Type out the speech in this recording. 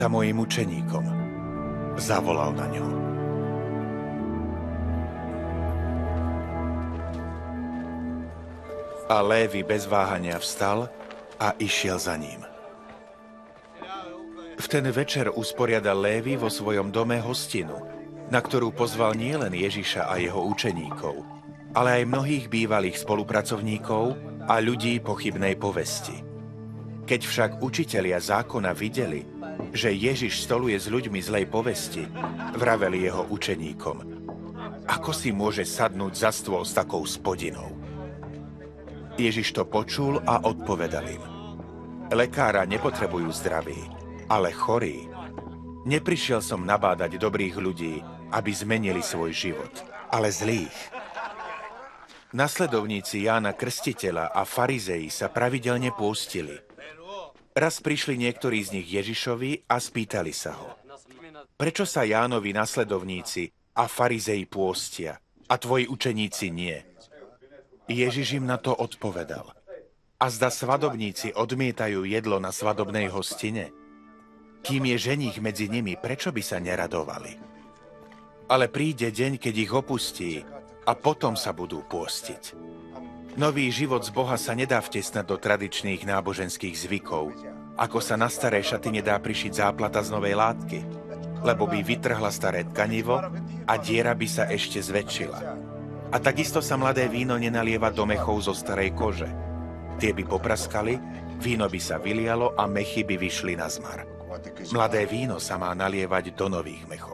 za mojim učeníkom. Zavolal na ňo. A Lévi bez váhania vstal a išiel za ním. V ten večer usporiadal Lévi vo svojom dome hostinu, na ktorú pozval nielen Ježiša a jeho učeníkov, ale aj mnohých bývalých spolupracovníkov a ľudí pochybnej povesti. Keď však učitelia zákona videli, že Ježiš stoluje s ľuďmi zlej povesti, vraveli jeho učeníkom: ako si môže sadnúť za stôl s takou spodinou? Ježiš to počul a odpovedal im: lekára nepotrebujú zdraví, ale chorí. Neprišiel som nabádať dobrých ľudí, aby zmenili svoj život, ale zlých. Nasledovníci Jána Krstiteľa a farizei sa pravidelne pôstili. Raz prišli niektorí z nich Ježišovi a spýtali sa ho: prečo sa Jánovi nasledovníci a farizei pôstia, a tvoji učeníci nie? Ježiš im na to odpovedal: a zda svadobníci odmietajú jedlo na svadobnej hostine? Kým je ženích medzi nimi, prečo by sa neradovali? Ale príde deň, keď ich opustí, a potom sa budú pôstiť. Nový život z Boha sa nedá vtesnať do tradičných náboženských zvykov, ako sa na staré šaty nedá prišiť záplata z novej látky, lebo by vytrhla staré tkanivo a diera by sa ešte zväčšila. A takisto sa mladé víno nenalieva do mechov zo starej kože. Tie by popraskali, víno by sa vylialo a mechy by vyšli na zmar. Mladé víno sa má nalievať do nových mechov.